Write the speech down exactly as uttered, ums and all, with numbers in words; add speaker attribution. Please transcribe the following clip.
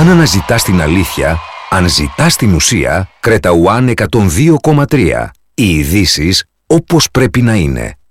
Speaker 1: Αν αναζητάς την αλήθεια, αν ζητάς την ουσία, Creta One εκατόν δύο κόμμα τρία. Οι ειδήσεις όπως πρέπει να είναι.